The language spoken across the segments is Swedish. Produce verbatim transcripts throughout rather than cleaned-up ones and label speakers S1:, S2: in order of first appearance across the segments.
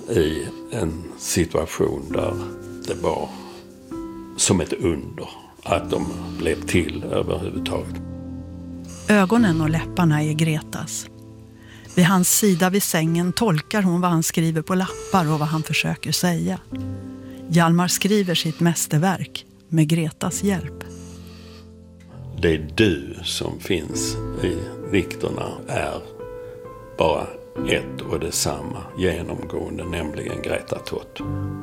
S1: i en situation där det var som ett under att de blev till överhuvudtaget.
S2: Ögonen och läpparna är Gretas. Vid hans sida vid sängen tolkar hon vad han skriver på lappar och vad han försöker säga. Hjalmar skriver sitt mästerverk med Gretas hjälp.
S1: Det du som finns i dikterna är bara ett och detsamma genomgående, nämligen Greta Tott.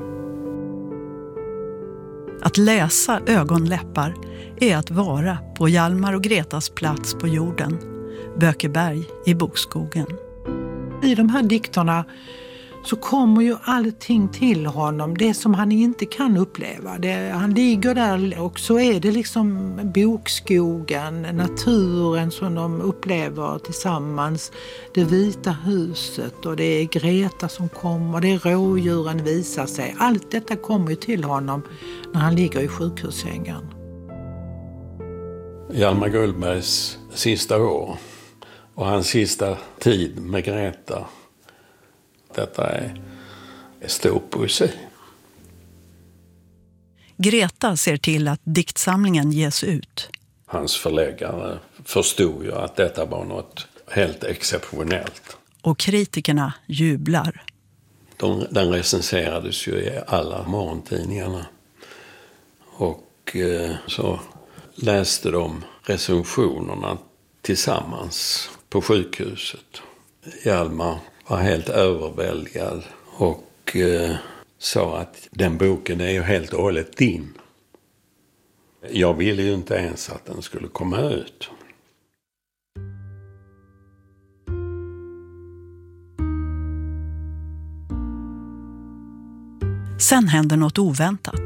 S2: Att läsa ögonläppar är att vara på Hjalmar och Gretas plats på jorden, Bökeberg i bokskogen.
S3: I de här dikterna så kommer ju allting till honom, det som han inte kan uppleva. Det, han ligger där och så är det liksom bokskogen, naturen som de upplever tillsammans, det vita huset och det är Greta som kommer, det är rådjuren visar sig. Allt detta kommer ju till honom när han ligger i sjukhussängen.
S1: Hjalmar Gullbergs sista år och hans sista tid med Greta, detta är stor poesi.
S2: Greta ser till att diktsamlingen ges ut.
S1: Hans förläggare förstod ju att detta var något helt exceptionellt.
S2: Och kritikerna jublar.
S1: De, den recenserades ju i alla morgontidningarna. Och eh, så läste de recensionerna tillsammans på sjukhuset. Hjalmar var helt överväldigad och eh, sa att den boken är ju helt och hållet din. Jag ville ju inte ens att den skulle komma ut.
S2: Sen händer något oväntat.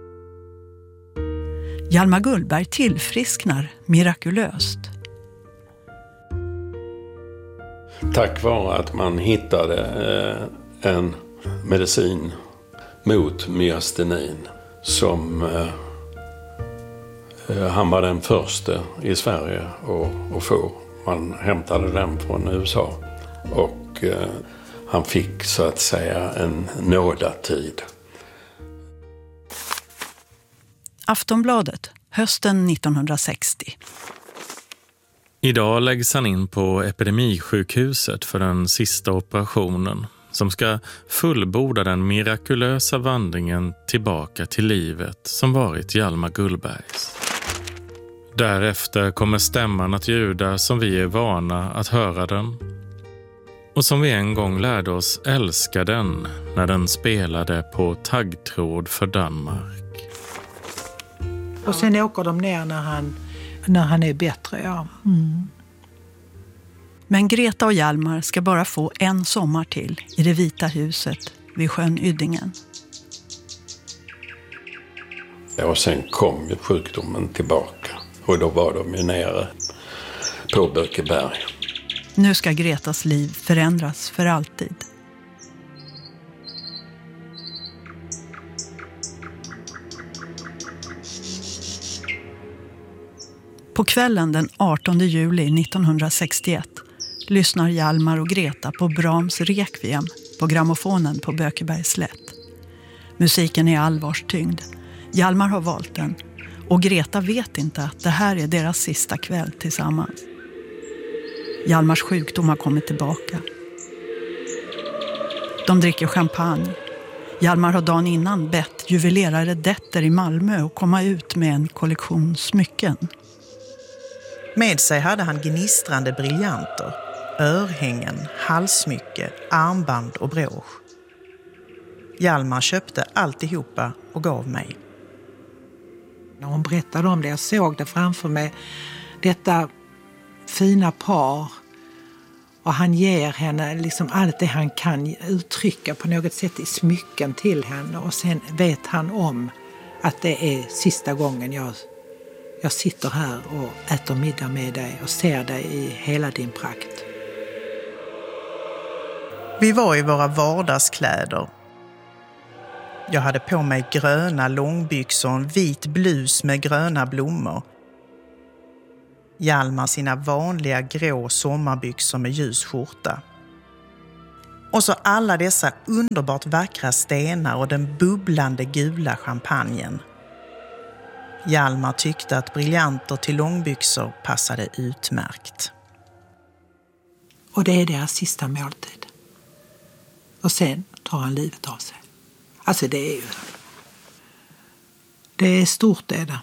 S2: Hjalmar Gullberg tillfrisknar mirakulöst.
S1: Tack vare att man hittade eh, en medicin mot myastenin som eh, han var den första i Sverige att, att få. Man hämtade den från U S A och eh, han fick så att säga en nådatid.
S2: Aftonbladet, hösten nittonhundrasextio.
S4: Idag läggs han in på Epidemisjukhuset för den sista operationen som ska fullborda den mirakulösa vandringen tillbaka till livet som varit Hjalmar Gullbergs. Därefter kommer stämman att ljuda som vi är vana att höra den och som vi en gång lärde oss älska den när den spelade på taggtråd för Danmark.
S3: Och sen åker de ner när han, när han är bättre, ja. Mm.
S2: Men Greta och Hjalmar ska bara få en sommar till i det vita huset vid sjön Yddingen.
S1: Ja, och sen kom ju sjukdomen tillbaka och då var de ju nere på Bökeberg.
S2: Nu ska Gretas liv förändras för alltid. På kvällen den artonde juli nittonhundrasextioett lyssnar Hjalmar och Greta på Brahms Requiem på grammofonen på Bökebergs slätt. Musiken är allvarstyngd. Hjalmar har valt den och Greta vet inte att det här är deras sista kväll tillsammans. Hjalmars sjukdom har kommit tillbaka. De dricker champagne. Hjalmar har dagen innan bett juvelerare Detter i Malmö att komma ut med en kollektion smycken.
S5: Med sig hade han gnistrande briljanter, örhängen, halssmycke, armband och brosch. Hjalmar köpte alltihopa och gav mig.
S3: När hon berättade om det, jag såg det framför mig, detta fina par. Och han ger henne liksom allt det han kan uttrycka på något sätt i smycken till henne. Och sen vet han om att det är sista gången jag, jag sitter här och äter middag med dig och ser dig i hela din prakt.
S5: Vi var i våra vardagskläder. Jag hade på mig gröna långbyxor och en vit blus med gröna blommor. Hjalmar sina vanliga grå sommarbyxor med ljus skjorta. Och så alla dessa underbart vackra stenar och den bubblande gula champagnen. Hjalmar tyckte att briljanter till långbyxor passade utmärkt.
S3: Och det är deras sista måltid. Och sen tar han livet av sig. Alltså det är ju... Det är stort det där.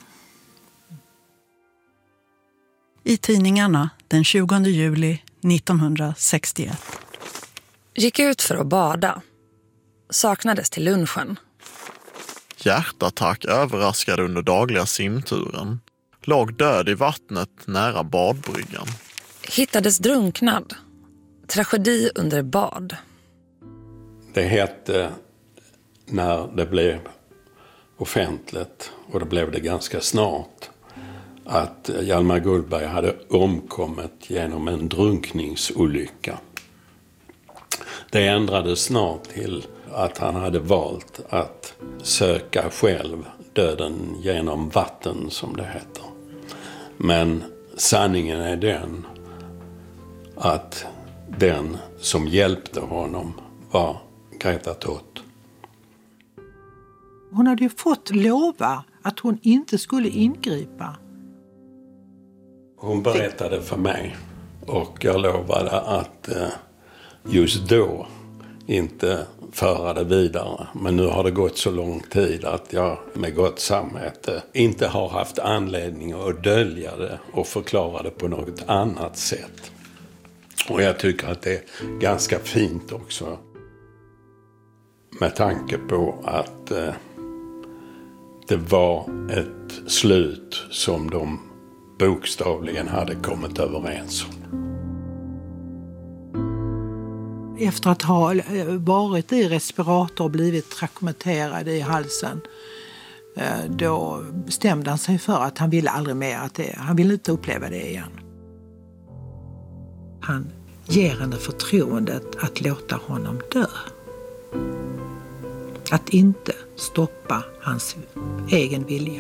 S2: I tidningarna den tjugonde juli nittonhundrasextioett.
S6: Gick ut för att bada. Saknades till lunchen.
S7: Hjärtattack överraskade under dagliga simturen. Låg död i vattnet nära badbryggan.
S6: Hittades drunknad. Tragedi under bad.
S1: Det hette, när det blev offentligt, och det blev det ganska snart, att Hjalmar Gullberg hade omkommit genom en drunkningsolycka. Det ändrades snart till att han hade valt att söka själv döden genom vatten, som det heter. Men sanningen är den att den som hjälpte honom var Greta Todt.
S3: Hon hade ju fått lova att hon inte skulle ingripa.
S1: Hon berättade för mig, och jag lovade att just då inte föra det vidare. Men nu har det gått så lång tid att jag med gott samvete inte har haft anledning att dölja det och förklara det på något annat sätt. Och jag tycker att det är ganska fint också, med tanke på att eh, det var ett slut som de bokstavligen hade kommit överens om.
S3: Efter att ha varit i respirator och blivit trakometerad i halsen, då bestämde han sig för att han ville aldrig mer att det, han ville inte uppleva det igen. Han ger henne förtroendet att låta honom dö. Att inte stoppa hans egen vilja.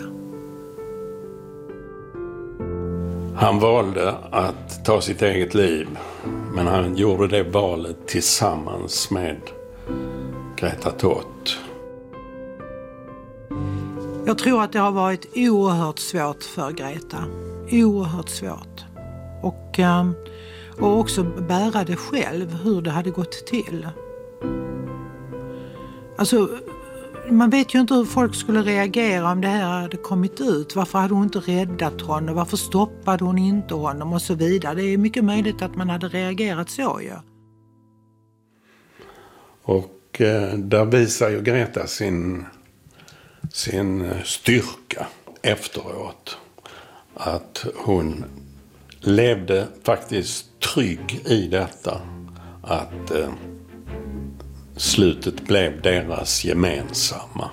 S1: Han valde att ta sitt eget liv, men han gjorde det valet tillsammans med Greta Todt.
S3: Jag tror att det har varit oerhört svårt för Greta. Oerhört svårt. Och, och också bära det själv, hur det hade gått till. Alltså, man vet ju inte hur folk skulle reagera om det här hade kommit ut. Varför hade hon inte räddat honom? Varför stoppade hon inte honom? Och så vidare. Det är mycket möjligt att man hade reagerat så, ja.
S1: Och eh, där visar ju Greta sin, sin styrka efteråt. Att hon levde faktiskt trygg i detta. Att... Eh, Slutet blev deras gemensamma.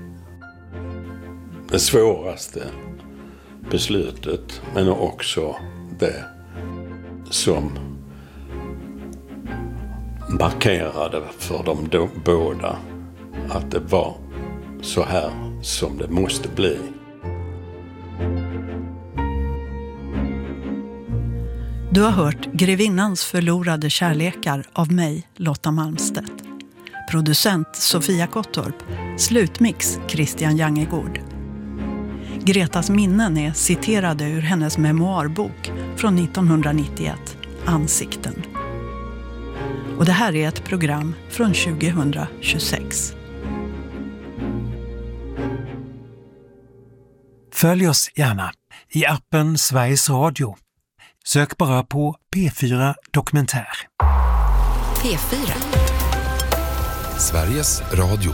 S1: Det svåraste beslutet, men också det som markerade för dem då, båda att det var så här som det måste bli.
S2: Du har hört Grevinnans förlorade kärlekar av mig, Lotta Malmstedt. Producent Sofia Kottorp. Slutmix Christian Jangegård. Gretas minnen är citerade ur hennes memoarbok från nittonhundranittioett, Ansikten. Och det här är ett program från tjugohundratjugosex.
S8: Följ oss gärna i appen Sveriges Radio. Sök bara på P fyra Dokumentär.
S9: P fyra. Sveriges Radio.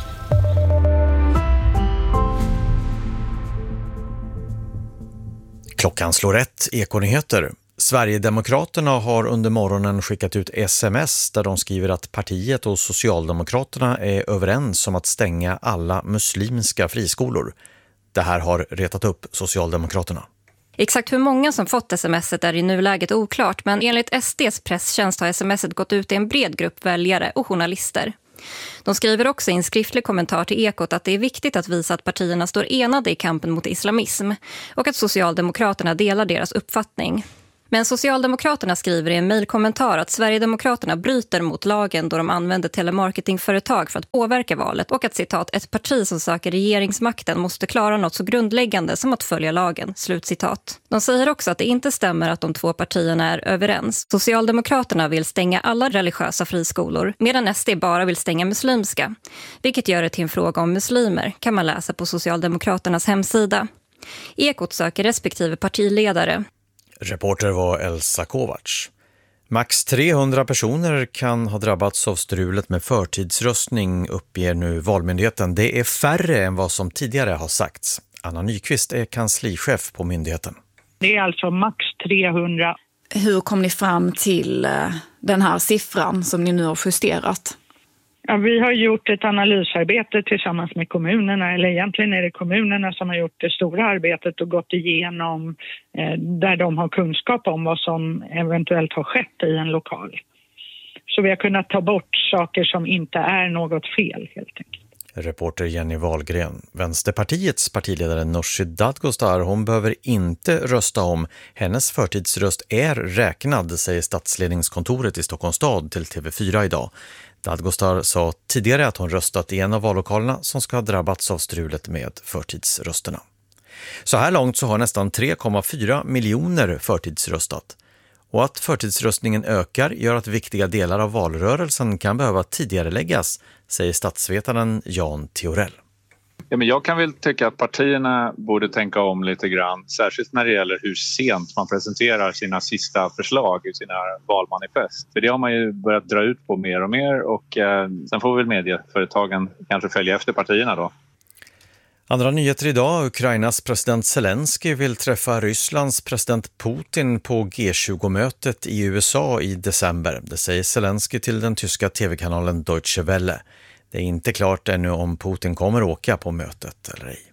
S10: Klockan slår ett, Ekonyheter. Sverigedemokraterna har under morgonen skickat ut sms där de skriver att partiet och Socialdemokraterna är överens om att stänga alla muslimska friskolor. Det här har retat upp Socialdemokraterna.
S11: Exakt hur många som fått smset är i nuläget oklart, men enligt S D:s presstjänst har smset gått ut till en bred grupp väljare och journalister. De skriver också i en skriftlig kommentar till Ekot att det är viktigt att visa att partierna står enade i kampen mot islamism och att Socialdemokraterna delar deras uppfattning. Men Socialdemokraterna skriver i en mejlkommentar att Sverigedemokraterna bryter mot lagen då de använder telemarketingföretag för att påverka valet och att citat ett parti som söker regeringsmakten måste klara något så grundläggande som att följa lagen, slutcitat. De säger också att det inte stämmer att de två partierna är överens. Socialdemokraterna vill stänga alla religiösa friskolor medan S D bara vill stänga muslimska. Vilket gör det till en fråga om muslimer, kan man läsa på Socialdemokraternas hemsida. Ekot söker respektive partiledare.
S10: Reporter var Elsa Kovacs. Max trehundra personer kan ha drabbats av strulet med förtidsröstning, uppger nu Valmyndigheten. Det är färre än vad som tidigare har sagts. Anna Nyqvist är kanslichef på myndigheten.
S12: Det är alltså max trehundra.
S13: Hur kom ni fram till den här siffran som ni nu har justerat?
S12: Ja, vi har gjort ett analysarbete tillsammans med kommunerna, eller egentligen är det kommunerna som har gjort det stora arbetet och gått igenom eh, där de har kunskap om vad som eventuellt har skett i en lokal. Så vi har kunnat ta bort saker som inte är något fel helt enkelt.
S10: Reporter Jenny Wahlgren. Vänsterpartiets partiledare Nooshi Dadgostar, hon behöver inte rösta om. Hennes förtidsröst är räknad, säger stadsledningskontoret i Stockholms stad till T V fyra idag. Dadgostar sa tidigare att hon röstat i en av vallokalerna som ska ha drabbats av strulet med förtidsrösterna. Så här långt så har nästan tre komma fyra miljoner förtidsröstat. Och att förtidsröstningen ökar gör att viktiga delar av valrörelsen kan behöva tidigareläggas, säger statsvetaren Jan Theorell.
S14: Ja, men jag kan väl tycka att partierna borde tänka om lite grann, särskilt när det gäller hur sent man presenterar sina sista förslag i sina valmanifest. För det har man ju börjat dra ut på mer och mer och eh, sen får väl medieföretagen kanske följa efter partierna då.
S10: Andra nyheter idag. Ukrainas president Zelensky vill träffa Rysslands president Putin på G tjugo-mötet i U S A i december. Det säger Zelensky till den tyska tv-kanalen Deutsche Welle. Det är inte klart ännu om Putin kommer åka på mötet eller ej.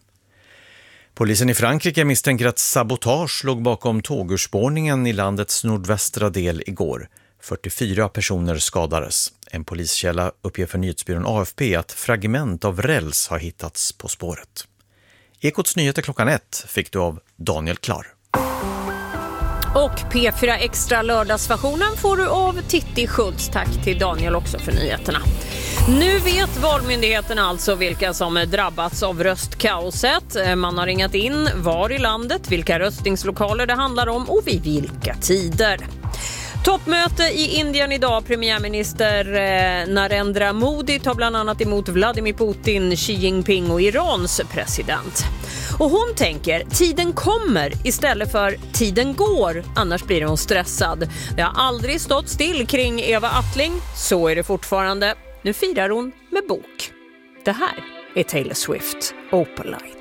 S10: Polisen i Frankrike misstänker att sabotage låg bakom tågurspårningen i landets nordvästra del igår. fyrtiofyra personer skadades. En poliskälla uppger för nyhetsbyrån A F P att fragment av räls har hittats på spåret. Ekots nyheter klockan ett fick du av Daniel Klar.
S15: Och P fyra Extra lördagsversionen får du av Titti Schultz. Tack till Daniel också för nyheterna. Nu vet Valmyndigheten alltså vilka som drabbats av röstkaoset. Man har ringat in var i landet, vilka röstningslokaler det handlar om och vid vilka tider. Toppmöte i Indien idag. Premiärminister Narendra Modi tar bland annat emot Vladimir Putin, Xi Jinping och Irans president. Och hon tänker, tiden kommer istället för tiden går, annars blir hon stressad. Det har aldrig stått still kring Eva Attling, så är det fortfarande. Nu firar hon med bok. Det här är Taylor Swift, Opalite.